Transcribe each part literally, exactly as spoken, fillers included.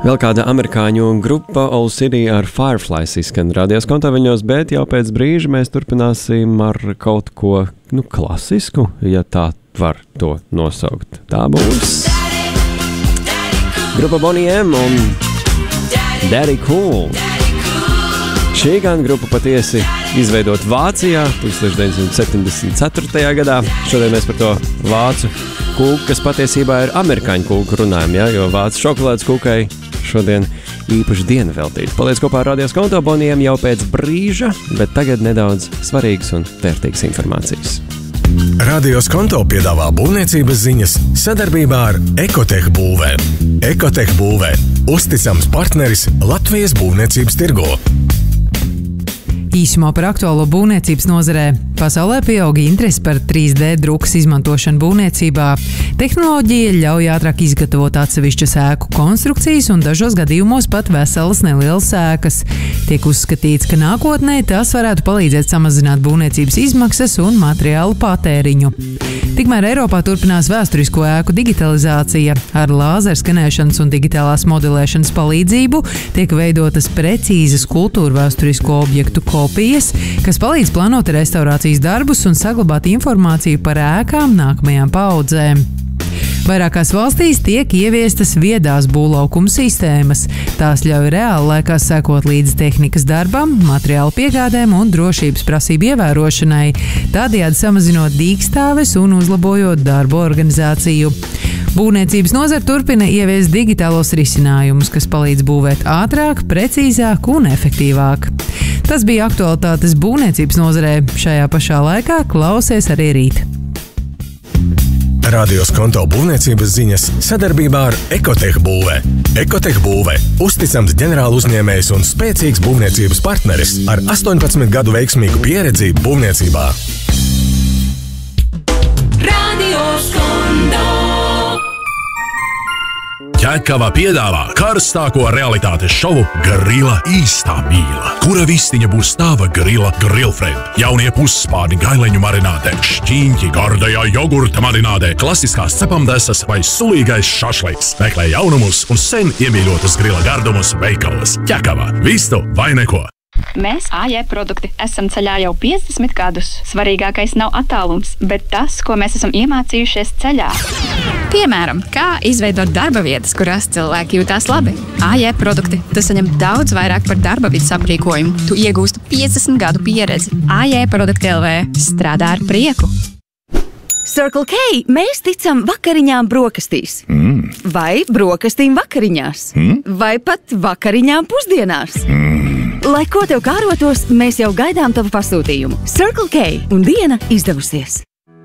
Vēl kāda amerikāņu grupa Owl City ar Fireflies izskan radios kontaviņos, bet jau pēc brīža mēs turpināsim ar kaut ko, nu, klasisku, ja tā var to nosaukt. Tā būs grupa Bonnie M un Daddy Cool. Šī gan grupa patiesi izveidot Vācijā deviņdesmit septiņdesmit ceturtajā gadā. Šodien mēs par to vācu kūku, kas patiesībā ir amerikāņu kūku runājam, ja? Jo vācu šokolādes kūkai šodien īpaši diena veltīta. Paliec kopā ar radios konto Boniem jau pēc brīža, bet tagad nedaudz svarīgas un vērtīgas informācijas. Radios konto piedāvā būvniecības ziņas sadarbībā ar Ekotech būvē. Ekotech būvē – uzticams partneris Latvijas būvniecības tirgo. Īsumā par aktuālo būvniecības nozarē. Pasaulē pieauga interese par trīs D drukas izmantošanu būvniecībā. Tehnoloģija ļauj ātrāk izgatavot atsevišķas ēku konstrukcijas un dažos gadījumos pat veselas nelielas ēkas. Tiek uzskatīts, ka nākotnē tas varētu palīdzēt samazināt būvniecības izmaksas un materiālu patēriņu. Tikmēr Eiropā turpinās vēsturisko ēku digitalizācija. Ar lāzerskanēšanas un digitālās modelēšanas palīdzību tiek veidotas precīzas kultūrvēsturisko objektu kopijas, kas palīdz plānot restaurācijas darbus un saglabāt informāciju par ēkām nākamajām paaudzēm. Vairākās valstīs tiek ieviestas viedās būvlaukuma sistēmas. Tās ļauj reāli laikā sekot līdz tehnikas darbam, materiālu piegādēm un drošības prasību ievērošanai, tādējādi samazinot dīkstāves un uzlabojot darbu organizāciju. Būvniecības nozara turpina ieviest digitālos risinājumus, kas palīdz būvēt ātrāk, precīzāk un efektīvāk. Tas bija aktualitātes būvniecības nozarē. Šajā pašā laikā klausies arī rīt. Radios konto būvniecības ziņas sadarbībā ar Ekotech būvē. Ekotech būvē – uzticams ģenerāla uzņēmējs un spēcīgs būvniecības partneris ar astoņpadsmit gadu veiksmīgu pieredzi būvniecībā. Radios konto. Ķekava piedāvā karstāko realitātes šovu Grila īstā mīla, kura vistiņa būs tava Grila Grillfriend. Jaunie pusspārni gaileņu marinādē, šķīņķi gardajā jogurta marinādē, klasiskās cepamdesas vai sulīgais šašliks. Meklē jaunumus un sen iemīļotus Grila gardumus veikalos. Ķekava, vistu vai neko. Mēs, A J produkti, esam ceļā jau piecdesmit gadus. Svarīgākais nav attālums, bet tas, ko mēs esam iemācījušies ceļā. Piemēram, kā izveidot darba vietas, kurās cilvēki jūtās labi. A J produkti, tu saņem daudz vairāk par darba vietas aprīkojumu. Tu iegūsti piecdesmit gadu pieredzi. A J produkti L V strādā ar prieku. Circle K, mēs ticam vakariņām brokastīs. Mm. Vai brokastīm vakariņās. Mm. Vai pat vakariņām pusdienās. Mm. Lai ko tev kārotos, mēs jau gaidām tavu pasūtījumu. Circle K un diena izdevusies.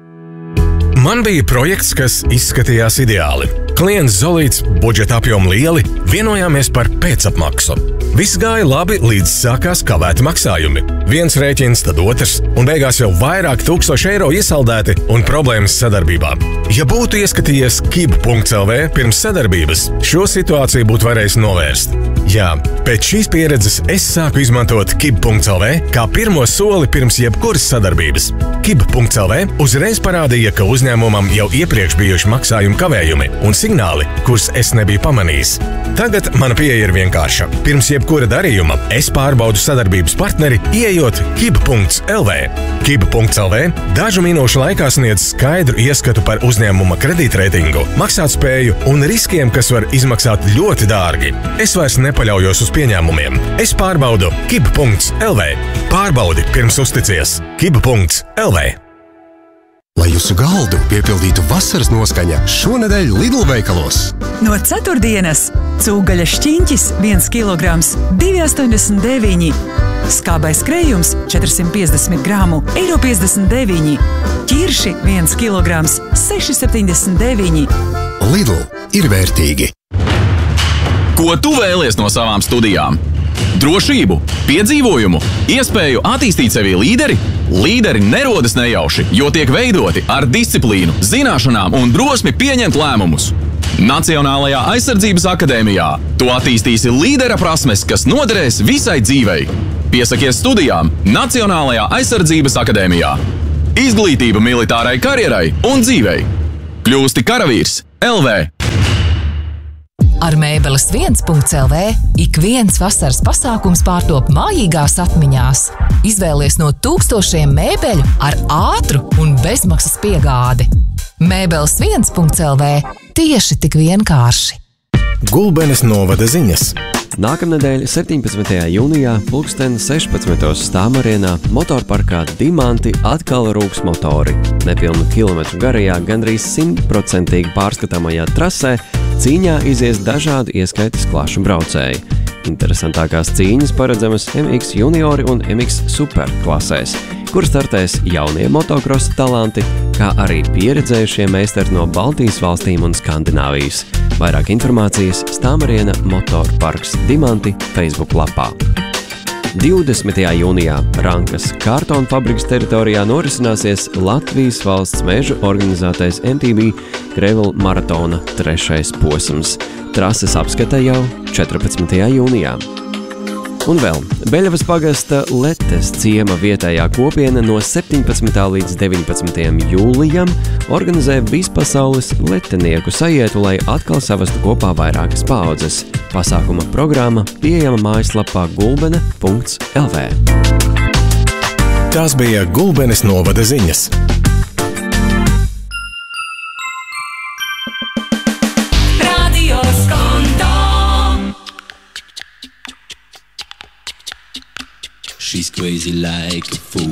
Man bija projekts, kas izskatījās ideāli. Klients Zolīts, budžeta apjomi lieli, vienojāmies par pēcapmaksu. Viss gāja labi, līdz sākās kavēti maksājumi. Viens rēķins, tad otrs, un beigās jau vairāk tūkstoši eiro iesaldēti un problēmas sadarbībā. Ja būtu ieskatījies kib punkts L V pirms sadarbības, šo situāciju būtu varējis novērst. Jā, pēc šīs pieredzes es sāku izmantot kib punkts L V kā pirmo soli pirms jebkuras sadarbības. kib punkts L V uzreiz parādīja, ka uzņēmumam jau iepriekš bijuši maksājumu kavējumi un signāli, kurus es nebiju pamanījis. Tagad mana pieeja ir vienkārša. Pirms jebkura darījuma es pārbaudu sadarbības partneri, ieejot kib punkts L V. kib punkts L V dažu minūšu laikā sniedz skaidru ieskatu par uzņēmuma kredītreitingu, maksātspēju un riskiem, kas var izmaksāt ļoti dārgi. Es vairs nepaļaujos uz pieņēmumiem. Es pārbaudu kib punkts L V. Pārbaudi pirms uzticies. kib punkts L V. Lai jūsu galdu piepildītu vasaras noskaņa, šonedēļ Lidl veikalos. No ceturtdienas cūgaļa šķiņķis viens kilograms divi astoņdesmit deviņi, skābais krējums četrsimt piecdesmit gramu eiro piecdesmit deviņi, ķirši viens kilograms seši septiņdesmit deviņi. Lidl ir vērtīgi. Ko tu vēlies no savām studijām? Drošību, piedzīvojumu, iespēju attīstīt sevi līderi? Līderi nerodas nejauši, jo tiek veidoti ar disciplīnu, zināšanām un drosmi pieņemt lēmumus. Nacionālajā aizsardzības akadēmijā tu attīstīsi līdera prasmes, kas noderēs visai dzīvei. Piesakies studijām Nacionālajā aizsardzības akadēmijā. Izglītība militārai karjerai un dzīvei. Kļūsti karavīrs L V. Ar mēbeles viens punkts el vē ik viens vasaras pasākums pārtop mājīgās atmiņās. Izvēlies no tūkstošiem mēbeļu ar ātru un bezmaksas piegādi. Mēbeles viens punkts el vē tieši tik vienkārši. Gulbenes novada ziņas. Nākamnedēļ, septiņpadsmitajā jūnijā, pulksten sešpadsmitos Stāmarienā, motorparkā Dimanti atkal rūks motori. Nepilnu kilometru garajā, gandrīz simtprocentīgi pārskatāmajā trasē cīņā izies dažādi ieskaitas klašu braucēji. Interesantākās cīņas paredzamas M X juniori un M X super klasēs, kur startēs jaunie motokrosa talanti, kā arī pieredzējušie meistari no Baltijas valstīm un Skandināvijas. Vairāk informācijas Stāmariena motorparks Dimanti Facebook lapā. divdesmitajā jūnijā Rankas kartona fabrikas teritorijā norisināsies Latvijas valsts mežu organizētais M T B Gravel maratona trešais posms. Trases apskate jau četrpadsmitajā jūnijā. Un vēl, Beļavas pagasta Letes ciema vietējā kopiena no septiņpadsmitā līdz deviņpadsmitajam jūlijam organizē vispasaules letenieku sajietu, lai atkal savestu kopā vairākas paaudzes. Pasākuma programma pieejama mājaslapā gulbene punkts el vē. Tās bija Gulbenes novada ziņas. Radio Skontā. She's crazy like a fool.